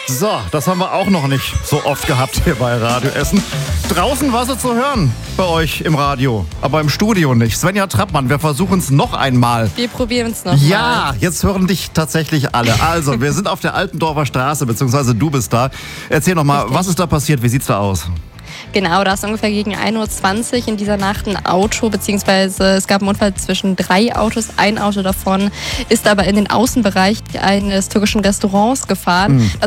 So, das haben wir auch noch nicht so oft gehabt hier bei Radio Essen. Draußen war es zu hören bei euch im Radio, aber im Studio nicht. Svenja Trappmann, wir versuchen es noch einmal. Wir probieren es noch mal. Ja, jetzt hören dich tatsächlich alle. Also, wir sind auf der Altendorfer Straße, beziehungsweise du bist da. Erzähl noch mal, was ist da passiert? Wie sieht's da aus? Genau, da ist ungefähr gegen 1:20 Uhr in dieser Nacht ein Auto, beziehungsweise es gab einen Unfall zwischen 3 Autos. Ein Auto davon ist aber in den Außenbereich eines türkischen Restaurants gefahren. Das